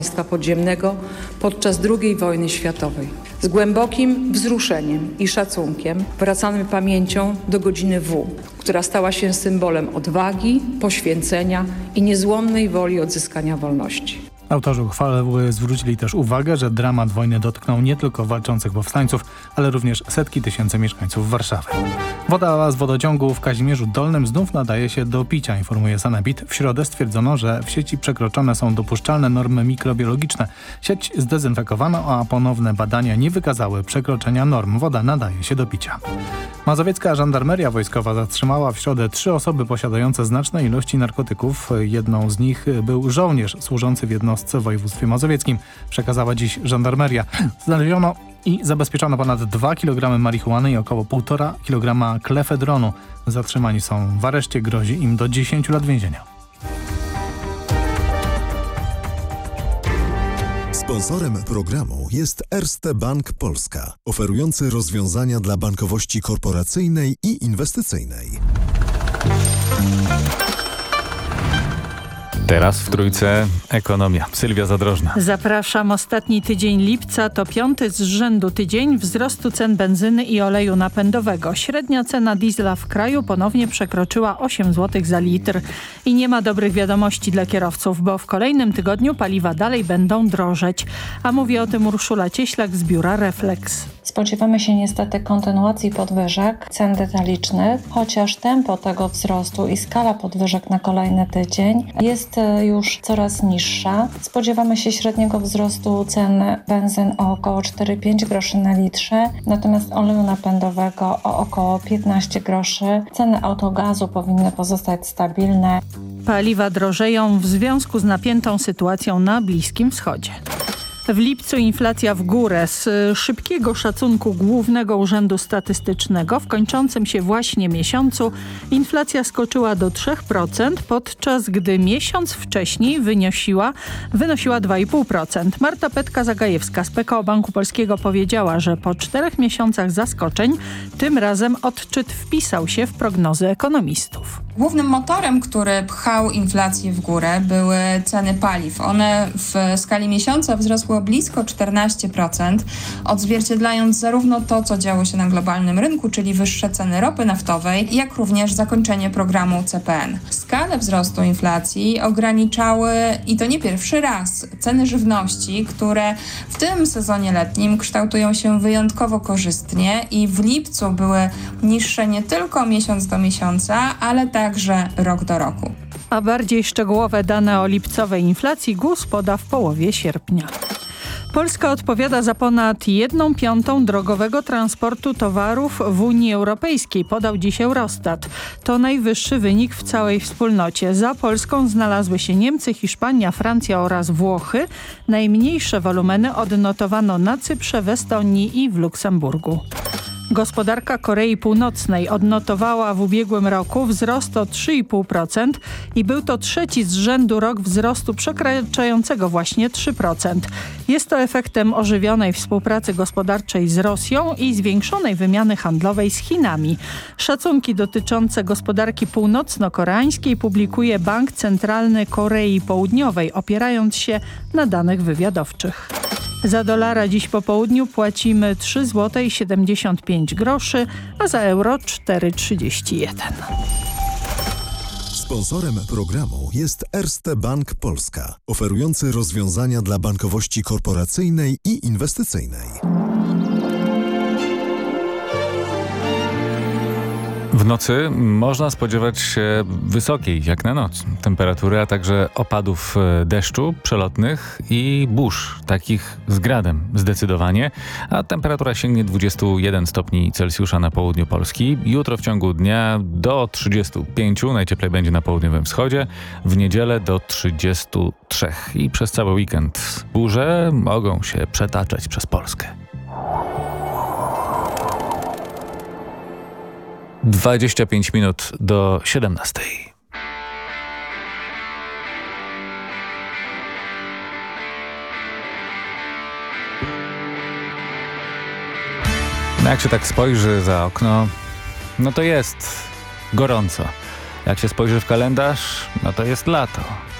Państwa Podziemnego podczas II wojny światowej. Z głębokim wzruszeniem i szacunkiem wracamy pamięcią do godziny W, która stała się symbolem odwagi, poświęcenia i niezłomnej woli odzyskania wolności. Autorzy uchwały zwrócili też uwagę, że dramat wojny dotknął nie tylko walczących powstańców, ale również setki tysięcy mieszkańców Warszawy. Woda z wodociągu w Kazimierzu Dolnym znów nadaje się do picia, informuje Sanepid. W środę stwierdzono, że w sieci przekroczone są dopuszczalne normy mikrobiologiczne. Sieć zdezynfekowano, a ponowne badania nie wykazały przekroczenia norm. Woda nadaje się do picia. Mazowiecka żandarmeria wojskowa zatrzymała w środę 3 osoby posiadające znaczne ilości narkotyków. Jedną z nich był żołnierz służący w jednostce w województwie mazowieckim. Przekazała dziś żandarmeria. Znaleziono i zabezpieczono ponad 2 kg marihuany i około 1,5 kg klefedronu. Zatrzymani są w areszcie, grozi im do 10 lat więzienia. Sponsorem programu jest Erste Bank Polska, oferujący rozwiązania dla bankowości korporacyjnej i inwestycyjnej. Teraz w Trójce ekonomia. Sylwia Zadrożna. Zapraszam. Ostatni tydzień lipca to 5. z rzędu tydzień wzrostu cen benzyny i oleju napędowego. Średnia cena diesla w kraju ponownie przekroczyła 8 zł za litr. I nie ma dobrych wiadomości dla kierowców, bo w kolejnym tygodniu paliwa dalej będą drożeć. A mówi o tym Urszula Cieślak z biura Reflex. Spodziewamy się niestety kontynuacji podwyżek cen detalicznych, chociaż tempo tego wzrostu i skala podwyżek na kolejny tydzień jest już coraz niższa. Spodziewamy się średniego wzrostu cen benzyn o około 4-5 groszy na litrze, natomiast oleju napędowego o około 15 groszy. Ceny autogazu powinny pozostać stabilne. Paliwa drożeją w związku z napiętą sytuacją na Bliskim Wschodzie. W lipcu inflacja w górę. Z szybkiego szacunku Głównego Urzędu Statystycznego w kończącym się właśnie miesiącu inflacja skoczyła do 3%, podczas gdy miesiąc wcześniej wynosiła 2,5%. Marta Petka-Zagajewska z PKO Banku Polskiego powiedziała, że po 4 miesiącach zaskoczeń tym razem odczyt wpisał się w prognozy ekonomistów. Głównym motorem, który pchał inflację w górę, były ceny paliw. One w skali miesiąca wzrosły o blisko 14%, odzwierciedlając zarówno to, co działo się na globalnym rynku, czyli wyższe ceny ropy naftowej, jak również zakończenie programu CPN. Skalę wzrostu inflacji ograniczały, i to nie pierwszy raz, ceny żywności, które w tym sezonie letnim kształtują się wyjątkowo korzystnie i w lipcu były niższe nie tylko miesiąc do miesiąca, ale także rok do roku. A bardziej szczegółowe dane o lipcowej inflacji GUS poda w połowie sierpnia. Polska odpowiada za ponad 1/5 drogowego transportu towarów w Unii Europejskiej, podał dziś Eurostat. To najwyższy wynik w całej wspólnocie. Za Polską znalazły się Niemcy, Hiszpania, Francja oraz Włochy. Najmniejsze wolumeny odnotowano na Cyprze, w Estonii i w Luksemburgu. Gospodarka Korei Północnej odnotowała w ubiegłym roku wzrost o 3,5% i był to 3. z rzędu rok wzrostu przekraczającego właśnie 3%. Jest to efektem ożywionej współpracy gospodarczej z Rosją i zwiększonej wymiany handlowej z Chinami. Szacunki dotyczące gospodarki północno-koreańskiej publikuje Bank Centralny Korei Południowej, opierając się na danych wywiadowczych. Za dolara dziś po południu płacimy 3,75 zł, a za euro 4,31. Sponsorem programu jest Erste Bank Polska, oferujący rozwiązania dla bankowości korporacyjnej i inwestycyjnej. W nocy można spodziewać się wysokiej, jak na noc, temperatury, a także opadów deszczu przelotnych i burz, takich z gradem zdecydowanie, a temperatura sięgnie 21 stopni Celsjusza na południu Polski. Jutro w ciągu dnia do 35, najcieplej będzie na południowym wschodzie, w niedzielę do 33 i przez cały weekend burze mogą się przetaczać przez Polskę. 25 minut do 17. Jak się tak spojrzy za okno, no to jest gorąco. Jak się spojrzy w kalendarz, no to jest lato.